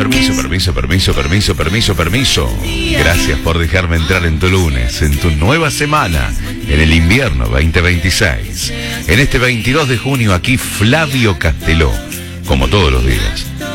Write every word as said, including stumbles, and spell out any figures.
Permiso, permiso, permiso, permiso, permiso, permiso. Gracias por dejarme entrar en tu lunes, en tu nueva semana, en el invierno veinte veintiséis. En este veintidós de junio, aquí Flavio Casteló, como todos los días,